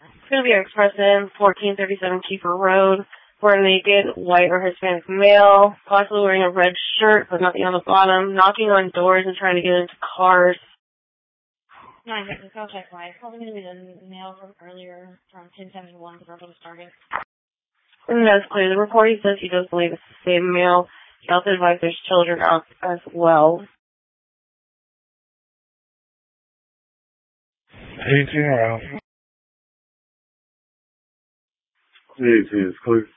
It's going to be ex-president, 1437 Kiefer Road. Wearing naked, white or Hispanic male, possibly wearing a red shirt, but nothing on the bottom, knocking on doors and trying to get into cars. No, I can go check why. It's probably going to be the male from earlier, from 1071, the Virgil started. And that's clear. The report, he says he does believe it's the same male. He also advised there's children out as well. 18 around. 18 is clear.